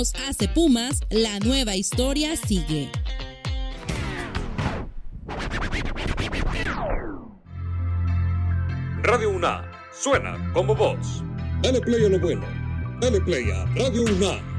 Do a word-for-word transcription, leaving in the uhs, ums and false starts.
Hace Pumas, la nueva historia sigue. Radio UNAM, suena como voz. Dale play a lo bueno. Dale play a Radio UNAM.